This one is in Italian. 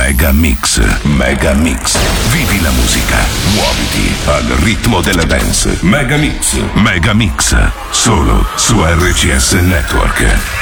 Mega Mix, Mega Mix. Vivi la musica, muoviti al ritmo della dance. Mega Mix, Mega Mix. Solo su RCS Network.